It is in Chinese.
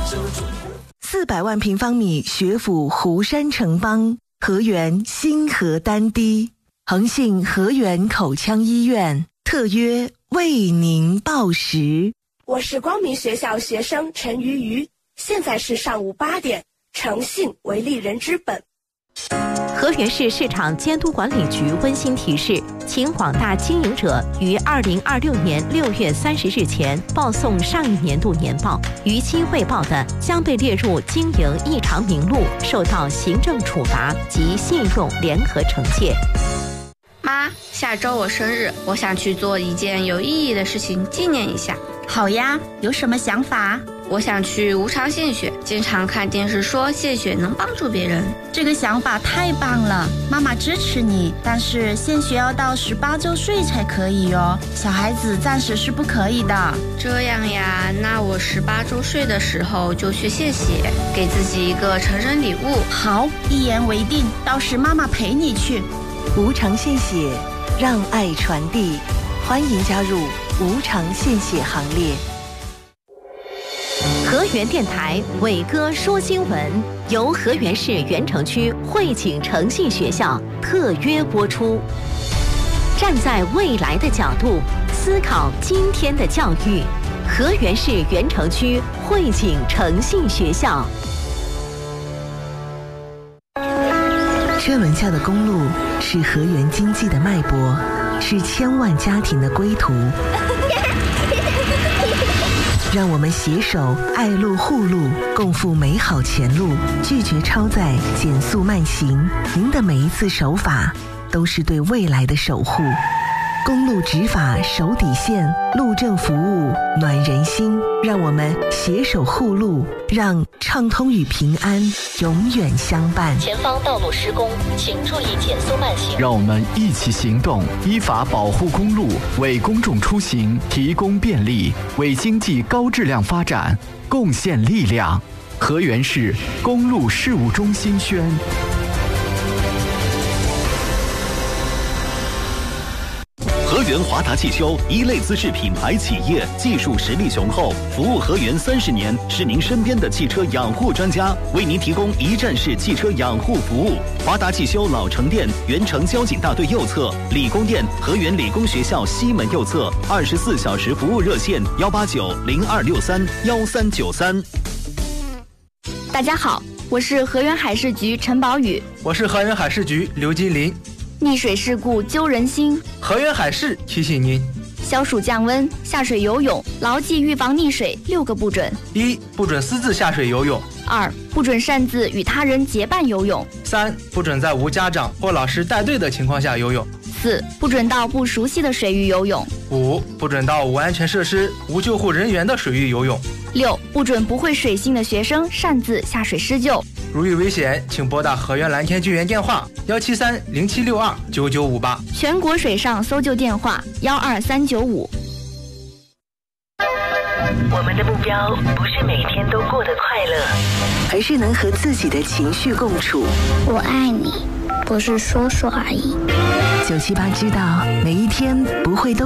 400万平方米学府湖山城邦，河源新河丹堤，恒信河源口腔医院特约为您报时。 我是光明学校学生陈瑜瑜，现在是上午8点。诚信为利人之本。 河源市市场监督管理局温馨提示，请广大经营者于2026年6月30日前报送上一年度年报，逾期未报的将被列入经营异常名录，受到行政处罚及信用联合惩戒。 妈，下周我生日，我想去做一件有意义的事情纪念一下。 好呀，有什么想法？ 我想去无偿献血，经常看电视说献血能帮助别人。 这个想法太棒了，妈妈支持你，但是献血要到18周岁才可以哦，小孩子暂时是不可以的。 这样呀，那我18周岁的时候就去献血，给自己一个成人礼物。 好，一言为定，到时妈妈陪你去。 无偿献血，让爱传递，欢迎加入无偿献血行列。 河源电台伟哥说新闻由河源市源城区汇景诚信学校特约播出。站在未来的角度思考今天的教育，河源市源城区汇景诚信学校。 车轮下的公路是河源经济的脉搏，是千万家庭的归途。让我们携手爱路护路，共赴美好前路，拒绝超载，减速慢行。您的每一次守法，都是对未来的守护。公路执法守底线，路政服务暖人心。让我们携手护路，让畅通与平安永远相伴。 前方道路施工，请注意减速慢行。 让我们一起行动，依法保护公路，为公众出行提供便利，为经济高质量发展贡献力量。河源市公路事务中心宣。 河源华达汽修一类资质品牌企业，技术实力雄厚，服务河源30年，是您身边的汽车养护专家，为您提供一站式汽车养护服务。华达汽修老城店源城交警大队右侧，理工店河源理工学校西门右侧，24小时服务热线189-0263-1393。 大家好，我是河源海事局陈宝宇。 我是河源海事局刘金林。 溺水事故揪人心， 河源海事提醒您： 消暑降温，下水游泳，牢记预防溺水6个不准 ：1. 不准私自下水游泳 ；2. 不准擅自与他人结伴游泳 ；3. 不准在无家长或老师带队的情况下游泳 ；4. 不准到不熟悉的水域游泳 ；5. 不准到无安全设施、无救护人员的水域游泳 ；6. 不准不会水性的学生擅自下水施救。 如遇危险，请拨打河源蓝天救援电话173-0762-9958， 全国水上搜救电话12395。 我们的目标不是每天都过得快乐， 而是能和自己的情绪共处。 我爱你，不是说说而已。 978知道，每一天不会都